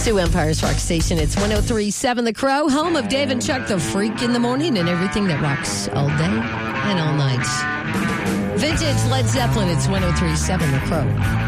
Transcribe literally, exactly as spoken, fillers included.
to Empire's Rock Station. It's one oh three point seven The Crow, home of Dave and Chuck, the freak in the morning, and everything that rocks all day and all night. Vintage Led Zeppelin. It's one oh three point seven The Crow.